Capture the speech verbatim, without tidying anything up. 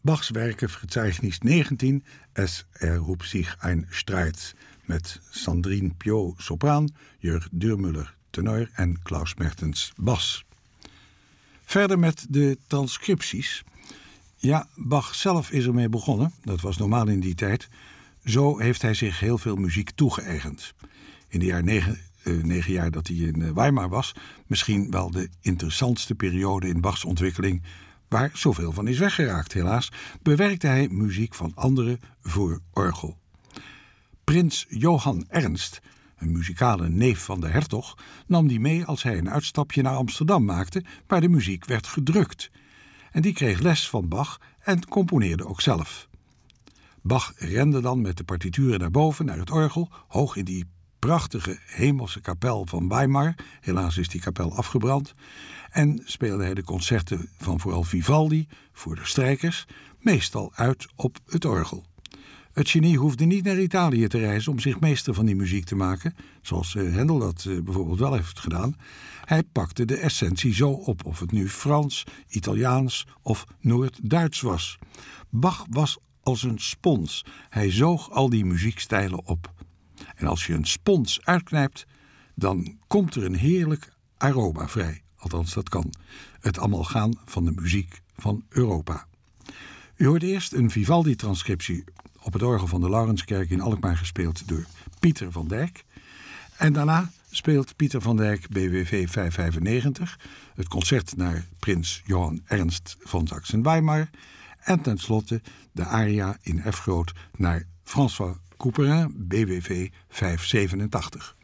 Bachs werken verzeichnis negentien, Es erhob sich ein Streit, met Sandrine Piau sopraan, Jörg Duurmuller tenor en Klaus Mertens bas. Verder met de transcripties. Ja, Bach zelf is ermee begonnen, dat was normaal in die tijd. Zo heeft hij zich heel veel muziek toegeëigend. In de jaar negen, uh, negen jaar dat hij in uh, Weimar was, misschien wel de interessantste periode in Bachs ontwikkeling, waar zoveel van is weggeraakt helaas, bewerkte hij muziek van anderen voor orgel. Prins Johann Ernst, een muzikale neef van de hertog, nam die mee als hij een uitstapje naar Amsterdam maakte, waar de muziek werd gedrukt. En die kreeg les van Bach en componeerde ook zelf. Bach rende dan met de partituren naar boven, naar het orgel, hoog in die prachtige hemelse kapel van Weimar. Helaas is die kapel afgebrand. En speelde hij de concerten van vooral Vivaldi, voor de strijkers, meestal uit op het orgel. Het genie hoefde niet naar Italië te reizen om zich meester van die muziek te maken, zoals uh, Händel dat uh, bijvoorbeeld wel heeft gedaan. Hij pakte de essentie zo op, of het nu Frans, Italiaans of Noord-Duits was. Bach was als een spons. Hij zoog al die muziekstijlen op. En als je een spons uitknijpt, dan komt er een heerlijk aroma vrij. Althans, dat kan. Het amalgaam van de muziek van Europa. U hoort eerst een Vivaldi-transcriptie op het orgel van de Laurenskerk in Alkmaar gespeeld door Pieter van Dijk. En daarna speelt Pieter van Dijk B W V vijfhonderdvijfennegentig, het concert naar prins Johann Ernst van Sachsen-Weimar en tenslotte de aria in F groot naar François Couperin B W V vijfhonderdzevenentachtig.